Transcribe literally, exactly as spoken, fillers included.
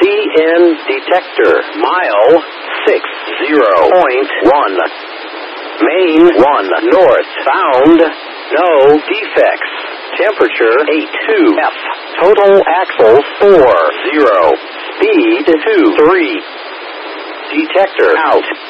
N detector. Mile six zero point one. Main one north. Found no defects. Temperature eight two F. Total axles four zero. Speed two three. Detector out.